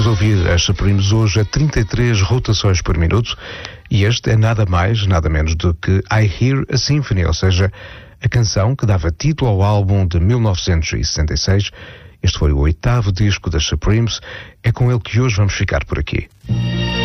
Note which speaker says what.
Speaker 1: Vamos ouvir as Supremes hoje a 33 rotações por minuto e este é nada mais, nada menos do que I Hear a Symphony, ou seja, a canção que dava título ao álbum de 1966. Este foi o 8º disco das Supremes. É com ele que hoje vamos ficar por aqui.